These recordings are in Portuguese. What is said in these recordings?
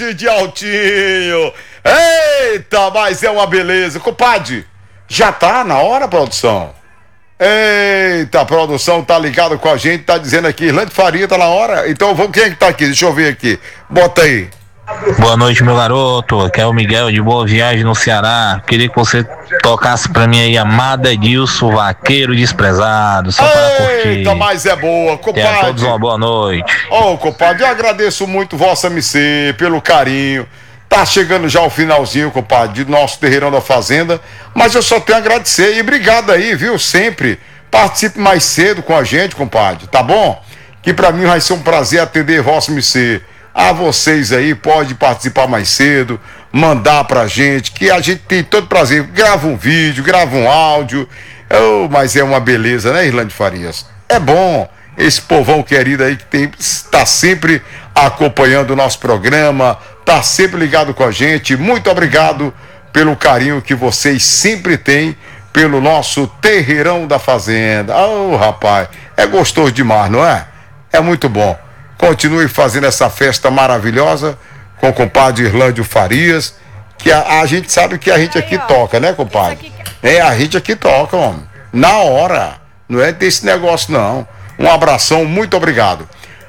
hoje de altinho. Eita, mas é uma beleza. Compadre, já tá na hora, produção? Eita, a produção tá ligada com a gente, tá dizendo aqui, Irlande Faria tá na hora. Então vamos, quem é que tá aqui? Deixa eu ver aqui. Bota aí. Boa noite, meu garoto. Aqui é o Miguel de Boa Viagem no Ceará. Queria que você tocasse pra mim aí Amada Edilson, Vaqueiro Desprezado, só para curtir. Eita, mas é boa, compadre. Tenham todos uma boa noite. Compadre, eu agradeço muito Vossa MC pelo carinho. Tá chegando já o finalzinho, compadre, do nosso Terreirão da Fazenda, mas eu só tenho a agradecer e obrigado aí, viu, sempre. Participe mais cedo com a gente, compadre, tá bom? Que pra mim vai ser um prazer atender Vossa MC. A vocês aí, pode participar mais cedo, mandar pra gente, que a gente tem todo prazer. Grava um vídeo, grava um áudio. Mas é uma beleza, né, Irlande Farias? É bom esse povão querido aí que está sempre acompanhando o nosso programa, tá sempre ligado com a gente. Muito obrigado pelo carinho que vocês sempre têm pelo nosso Terreirão da Fazenda. Rapaz, é gostoso demais, não é? É muito bom. Continue fazendo essa festa maravilhosa com o compadre Irlândio Farias, que a gente sabe que a gente aqui toca, né, compadre? A gente aqui toca, homem. Na hora. Não é desse negócio, não. Um abração, muito obrigado.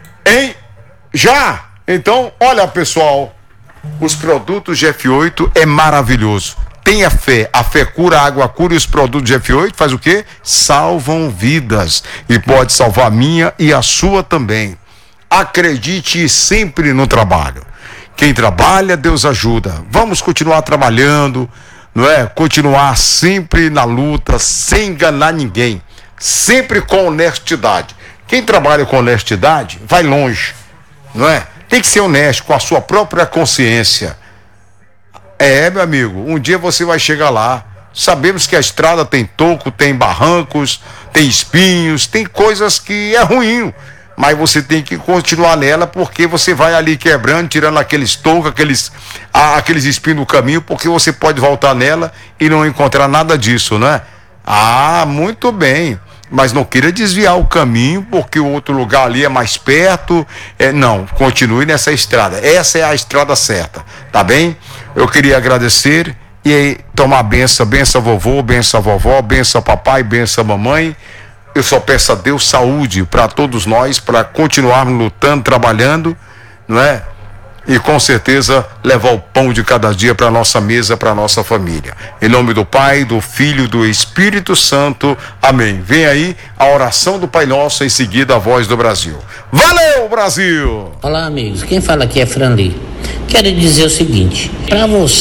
Já? Então, olha, pessoal, os produtos GF8 é maravilhoso. Tenha fé, a fé cura, a água cura, e os produtos GF8 faz o quê? Salvam vidas. E pode salvar a minha e a sua também. Acredite sempre no trabalho. Quem trabalha, Deus ajuda. Vamos continuar trabalhando, não é? Continuar sempre na luta, sem enganar ninguém. Sempre com honestidade. Quem trabalha com honestidade, vai longe, não é? Tem que ser honesto com a sua própria consciência. Meu amigo, um dia você vai chegar lá. Sabemos que a estrada tem toco, tem barrancos, tem espinhos, tem coisas que é ruim. Mas você tem que continuar nela, porque você vai ali quebrando, tirando aqueles tocos, aqueles espinhos do caminho, porque você pode voltar nela e não encontrar nada disso, né? Muito bem. Mas não queira desviar o caminho, porque o outro lugar ali é mais perto. Não, continue nessa estrada. Essa é a estrada certa, tá bem? Eu queria agradecer e aí tomar a benção a vovô, benção a vovó, benção a papai, benção a mamãe. Eu só peço a Deus saúde para todos nós, para continuarmos lutando, trabalhando, não é? E com certeza levar o pão de cada dia para nossa mesa, para nossa família. Em nome do Pai, do Filho, do Espírito Santo. Amém. Vem aí a oração do Pai Nosso, em seguida a Voz do Brasil. Valeu, Brasil! Olá, amigos. Quem fala aqui é Franli. Quero dizer o seguinte, para você